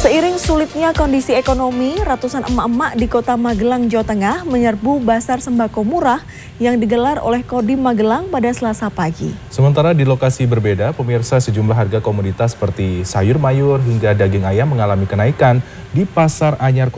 Seiring sulitnya kondisi ekonomi, ratusan emak-emak di Kota Magelang, Jawa Tengah menyerbu basar sembako murah yang digelar oleh Kodim Magelang pada Selasa pagi. Sementara di lokasi berbeda, pemirsa, sejumlah harga komoditas seperti sayur mayur hingga daging ayam mengalami kenaikan di Pasar Anyar